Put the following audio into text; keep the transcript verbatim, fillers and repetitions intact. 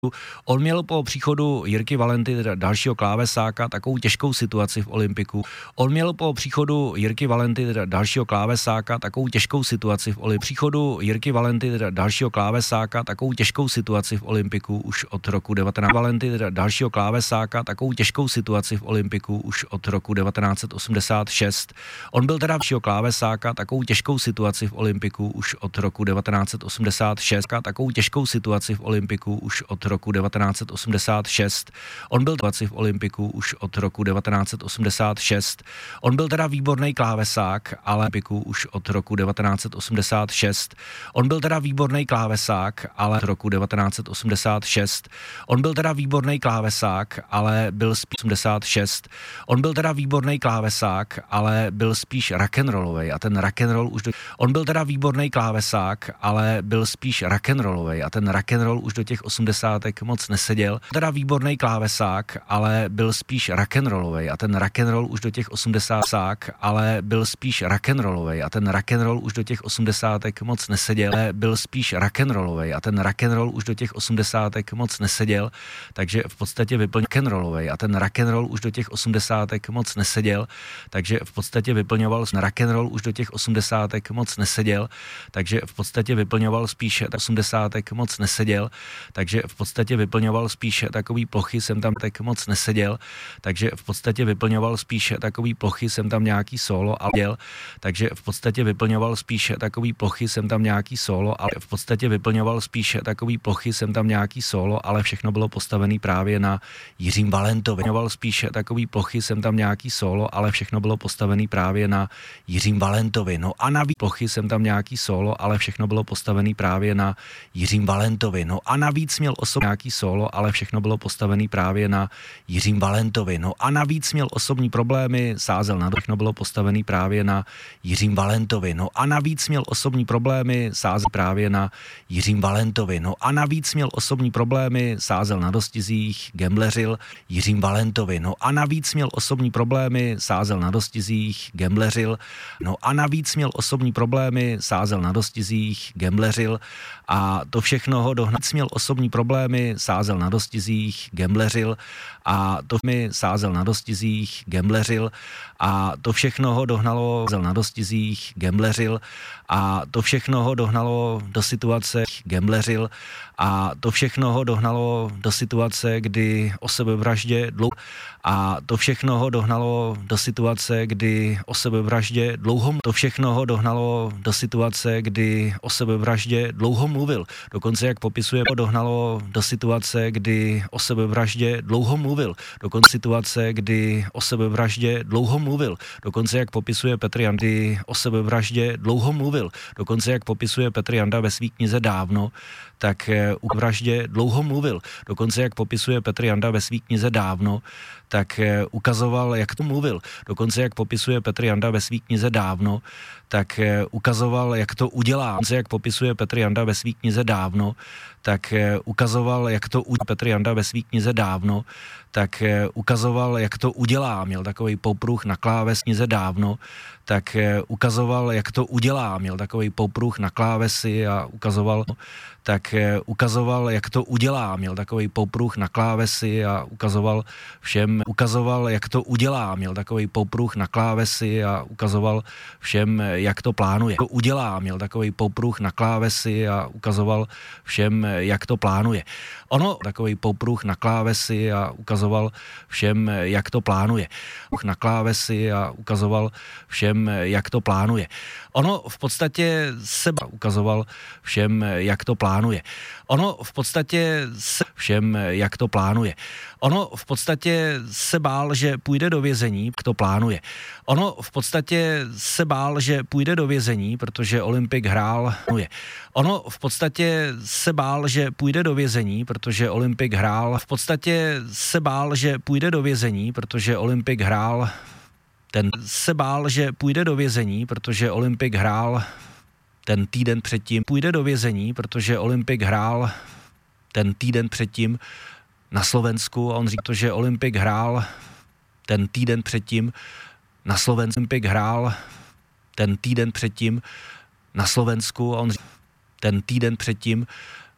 On měl po příchodu Jirky Valenty, teda dalšího klávesáka, takovou těžkou situaci v Olympiku. On měl po příchodu Jirky Valenty, teda dalšího klávesáka, takovou těžkou situaci v Olympiku. Příchodu Jirky Valenty, teda dalšího klávesáka, takovou těžkou situaci v Olympiku už od roku devatenáct Valenty, teda dalšího klávesáka, takovou těžkou situaci v Olympiku už od roku devatenáct set osmdesát šest. On byl teda dalšího klávesáka, takovou těžkou situaci v Olympiku už od roku devatenáct set osmdesát šest. Takovou těžkou situaci v Olympiku už od roku devatenáct set osmdesát šest. On byl situaci v Olympiku už od roku devatenáct set osmdesát šest. On byl teda výborný klávesák, ale Olympiku už od roku devatenáct set osmdesát šest. On byl teda výborný klávesák, ale od roku devatenáct set osmdesát šest. On byl teda výborný klávesák, ale byl spíš osmdesát šest. On byl teda výborný klávesák, ale byl spíš rock'n'rollovej a ten rock'n'roll už do... On byl teda výborný klávesák, ale byl spíš rock'n'rollovej a ten rock'n'roll už do těch osmdesátek moc neseděl. Teda výborný klávesák, ale byl spíš rock'n'rollovej a ten rock'n'roll už do těch osmdesátek, ale byl spíš rock'n'rollovej a ten rock'n'roll už do těch osmdesátek moc neseděl. Byl spíš rock'n'rollovej a ten rock'n'roll už do těch osmdesátek moc neseděl, takže v podstatě vyplňoval rock'n'rollovej a ten rock'n'roll už do těch osmdesátek moc neseděl, takže v podstatě vyplňoval rock'n'roll už do těch osmdesátek moc neseděl, takže v podstatě vyplňoval spíše osmdesátek moc neseděl, takže v podstatě vyplňoval spíše takový plochy, jsem tam tak moc neseděl, takže v podstatě vyplňoval spíše takový plochy, jsem tam nějaký solo a děl, takže v podstatě vyplňoval spíše takový plochy, jsem tam nějaký solo, ale v podstatě vyplňoval spíše takový plochy, jsem tam nějaký solo, ale všechno bylo postavené právě na Jiřím Valentovi. Vyplňoval spíše takový plochy, jsem tam nějaký solo, ale všechno bylo postavené právě na Jiřím Valentovi. No a navíc plochy, jsem tam nějaký solo, ale všechno bylo postavené právě na Jiřím Valentovi. No a navíc měl osobní nějaký solo, ale všechno bylo postavené právě na Jiřím Valentovi. No a navíc měl osobní problémy, sázel na všechno bylo postavené právě na Jiřím Valentovi. No a navíc měl osobní problémy, sázel právě na Jiřím Valentovi. No a navíc měl osobní problémy, sázel na dostizích, gambleřil Jiřím Valentovi. No a navíc měl osobní problémy, sázel na dostizích, gambleřil. No a navíc měl osobní problémy, sázel na dostizích, gambleřil a to všechno ho dohnal. Měl osobní problémy, sázel na dostizích, gambleřil a to mi sázel na dostizích, gambleřil a to všechno ho dohnalo, sázel na dostizích, gambleřil a to všechno ho dohnalo do situace, gambleřil a to všechno ho dohnalo do situace, kdy o sebevraždě dlouho a to všechno ho dohnalo do situace, kdy o sebevraždě dlouho to všechno ho dohnalo do situace, kdy o sebevraždě dlouho mluvil. Dokonce jak popisuje, ho dohnalo do situace, kdy o sebevraždě dlouho mluvil. Dokonce situace, kdy o sebevraždě dlouho mluvil. Dokonce jak popisuje Petr Jandy o sebevraždě dlouho mluvil. Dokonce jak popisuje Petr Janda ve své knize Dávno, tak u vraždě dlouho mluvil. Dokonce jak popisuje Petr Janda ve své knize Dávno, tak ukazoval, jak to mluvil. Dokonce jak popisuje Petr Janda ve své knize Dávno, tak ukazoval, jak to udělá. Dokonce jak popisuje Petr Janda ve své knize Dávno, tak ukazoval, jak to udělá. Petr Janda ve své knize Dávno, tak ukazoval, jak to udělá. Měl takový popruh na kláves knize Dávno, tak ukazoval, jak to udělá. Měl takový popruh na klávesi a ukazoval, tak ukazoval, jak to udělá. Měl takový popruh na klávesi a ukazoval všem, ukazoval, jak to udělá. Měl takový popruh na klávesi a ukazoval všem, jak to plánuje. To udělá. Měl takový popruh na klávesi a ukazoval všem, jak to plánuje. Ono takový popruh na klávesi a ukazoval všem, jak to plánuje. Na klávesi a ukazoval všem, jak to plánuje. Ono v podstatě se ukazoval všem, jak to plánuje. Ono v podstatě se všem, jak to plánuje. Ono v podstatě se bál, že půjde do vězení, jak to plánuje. Ono v podstatě se bál, že půjde do vězení, protože Olympik hrál. Ono v podstatě se bál, že půjde do vězení, protože Olympik hrál. V podstatě se bál, že půjde do vězení, protože Olympik hrál. Ten se bál, že půjde do vězení, protože Olympik hrál ten týden předtím. Půjde do vězení, protože Olympik hrál ten týden předtím na Slovensku a on říká, že Olympik hrál ten týden předtím na Slovensku. Olympik hrál ten týden předtím na Slovensku a on říká, ten týden předtím